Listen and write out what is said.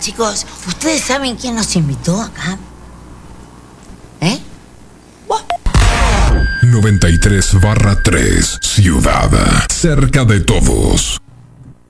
chicos, ¿ustedes saben quién nos invitó acá? 93/3 Ciudad, cerca de todos.